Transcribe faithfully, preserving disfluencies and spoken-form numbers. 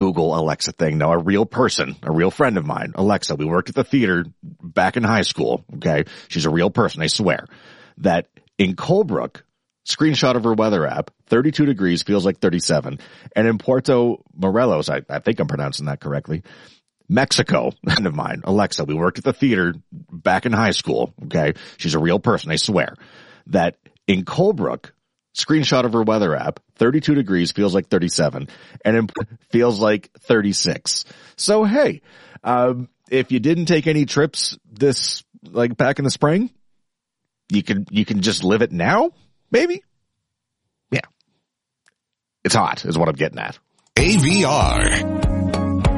Google Alexa thing. No, a real person, a real friend of mine, Alexa, we worked at the theater back in high school. Okay. She's a real person. I swear that in Colebrook, screenshot of her weather app, thirty-two degrees feels like thirty-seven. And in Puerto Morelos, I, I think I'm pronouncing that correctly, Mexico, friend of mine, Alexa, we worked at the theater back in high school. Okay. She's a real person. I swear that in Colebrook, screenshot of her weather app, thirty-two degrees feels like thirty-seven, and it feels like thirty-six. So, hey, um, if you didn't take any trips this, like back in the spring, you can, you can just live it now, maybe? Yeah. It's hot is what I'm getting at. A V R.